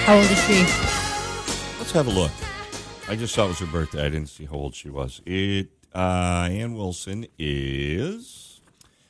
How old is she? Let's have a look. I just saw it was her birthday. I didn't see how old she was. Ann Wilson is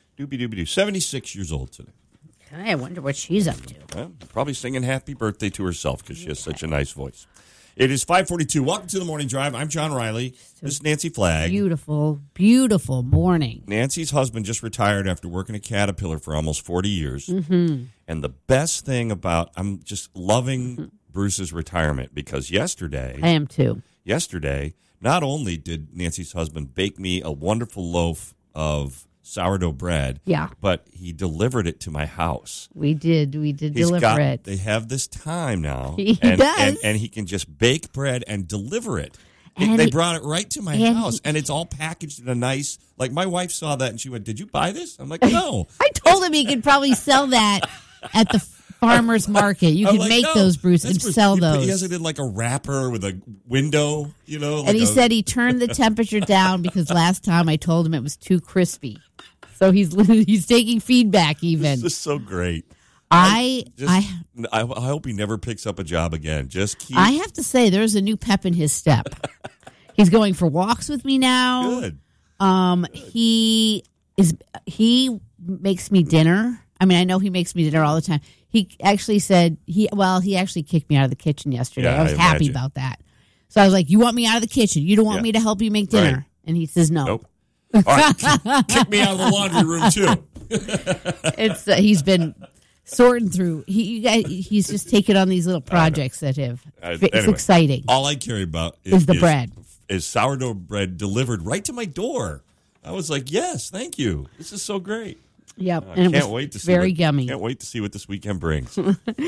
76 years old today. I wonder what she's up to. Well, probably singing happy birthday to herself because she has such a nice voice. It is 5:42. Welcome to the Morning Drive. I'm John Riley. This is Nancy Flagg. Beautiful, beautiful morning. Nancy's husband just retired after working at Caterpillar for almost 40 years. Mm-hmm. And the best thing about, I'm just loving Bruce's retirement because yesterday. I am too. Yesterday, not only did Nancy's husband bake me a wonderful loaf of sourdough bread, but he delivered it to my house. We did deliver it. They have this time now. He does. And he can just bake bread and deliver it. And they brought it right to my house, and it's all packaged in a nice, like my wife saw that, and she went, "Did you buy this?" I'm like, "No." I told him he could probably sell that at the farmer's market. You could make those, Bruce, and sell those. He has it in like a wrapper with a window, And he said he turned the temperature down because last time I told him it was too crispy. So he's taking feedback even. This is so great. I hope he never picks up a job again. I have to say, there's a new pep in his step. He's going for walks with me now. Good. He makes me dinner. I mean, I know he makes me dinner all the time. He actually said he actually kicked me out of the kitchen yesterday. Yeah, I was happy about that. So I was like, "You want me out of the kitchen? You don't want me to help you make dinner?" Right. And he says, "No." Nope. All right, kick me out of the laundry room too. He's been sorting through. He's just taken on these little projects that have. It's exciting. All I care about is the bread. Is sourdough bread delivered right to my door? I was like, yes, thank you. This is so great. Yep, and can't wait to see very yummy. Can't wait to see what this weekend brings.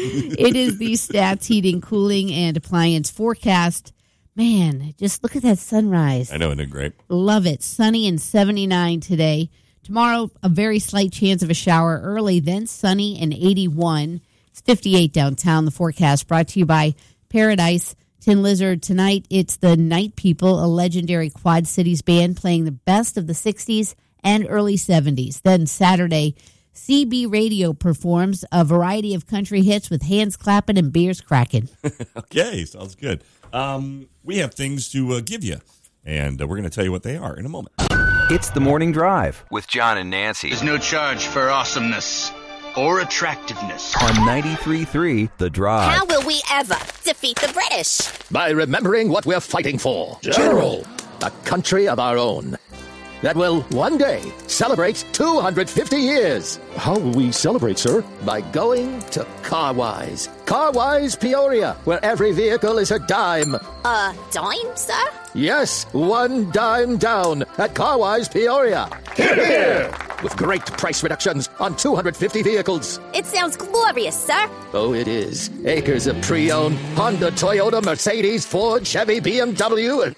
It is the Stats Heating, Cooling, and Appliance forecast. Man, just look at that sunrise. I know, isn't it great? Love it. Sunny and 79 today. Tomorrow, a very slight chance of a shower early, then sunny and 81. It's 58 downtown. The forecast brought to you by Paradise Tin Lizard. Tonight, it's the Night People, a legendary Quad Cities band playing the best of the 60s and early 70s. Then Saturday, CB Radio performs a variety of country hits with hands clapping and beers cracking. Okay, sounds good. We have things to give you, and we're going to tell you what they are in a moment. It's the Morning Drive with John and Nancy. There's no charge for awesomeness or attractiveness. On 93.3 The Drive. How will we ever defeat the British? By remembering what we're fighting for. General. A country of our own. That will one day celebrate 250 years. How will we celebrate, sir? By going to Carwise. Carwise Peoria, where every vehicle is a dime. A dime, sir? Yes, one dime down at Carwise Peoria. Hear, hear! With great price reductions on 250 vehicles. It sounds glorious, sir. Oh, it is. Acres of pre-owned Honda, Toyota, Mercedes, Ford, Chevy, BMW,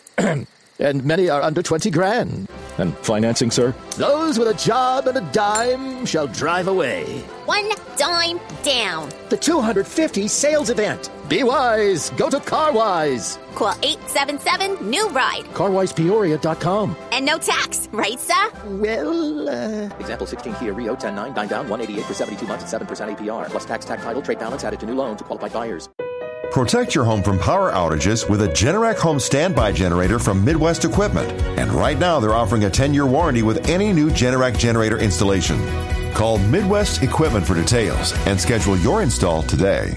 and many are under 20 grand. And financing, sir? Those with a job and a dime shall drive away. One dime down. The 250 sales event. Be wise. Go to Carwise. Call 877-NEW-RIDE. CarwisePeoria.com. And no tax, right, sir? Well, Example 16 Kia Rio 10.9, 9 down, 188 for 72 months at 7% APR. Plus tax, title, trade balance added to new loan to qualified buyers. Protect your home from power outages with a Generac home standby generator from Midwest Equipment. And right now, they're offering a 10-year warranty with any new Generac generator installation. Call Midwest Equipment for details and schedule your install today.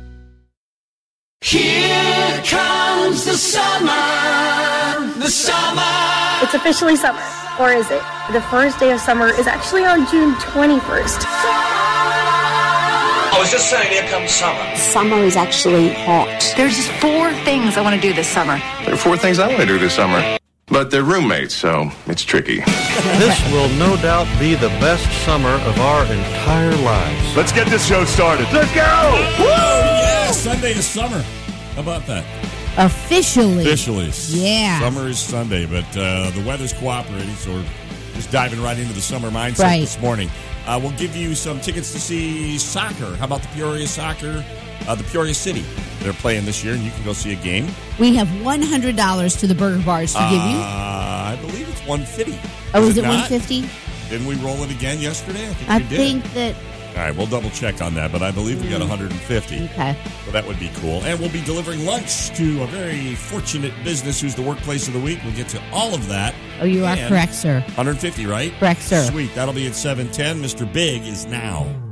Here comes the summer. The summer. It's officially summer. Or is it? The first day of summer is actually on June 21st. I was just saying, here comes summer. Summer is actually hot. There's just 4 things I want to do this summer. There are 4 things I want to do this summer. But they're roommates, so it's tricky. This will no doubt be the best summer of our entire lives. Let's get this show started. Let's go! Woo! Yeah, Sunday is summer. How about that? Officially. Yeah. Summer is Sunday, but the weather's cooperating, so we're just diving right into the summer mindset this morning. We'll give you some tickets to see soccer. How about the Peoria Soccer? The Peoria City. They're playing this year, and you can go see a game. We have $100 to the Burger Bars to give you. I believe it's $150. Oh, is it $150? Didn't we roll it again yesterday? I think that All right, we'll double check on that, but I believe we got 150. Okay. So that would be cool. And we'll be delivering lunch to a very fortunate business who's the workplace of the week. We'll get to all of that. Oh, you are correct, sir. 150, right? Correct, sir. Sweet. That'll be at 7:10. Mr. Big is now.